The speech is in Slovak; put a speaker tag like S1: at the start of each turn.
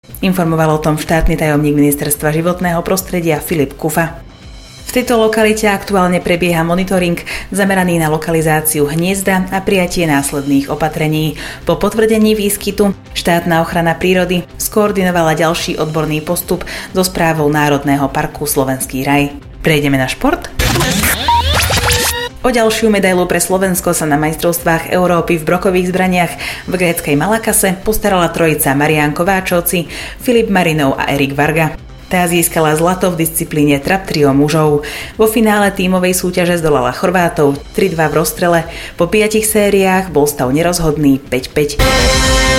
S1: Informoval o tom štátny tajomník Ministerstva životného prostredia Filip Kufa. V tejto lokalite aktuálne prebieha monitoring zameraný na lokalizáciu hniezda a prijatie následných opatrení. Po potvrdení výskytu štátna ochrana prírody skoordinovala ďalší odborný postup so správou Národného parku Slovenský raj. Prejdeme na šport. O ďalšiu medailu pre Slovensko sa na majstrovstvách Európy v brokových zbraniach v gréckej Malakase postarala trojica Marián Kováčovci, Filip Marinov a Erik Varga. Tá získala zlato v disciplíne trap trio mužov. Vo finále tímovej súťaže zdolala Chorvátov 3-2 v rozstrele. Po 5 sériách bol stav nerozhodný 5-5.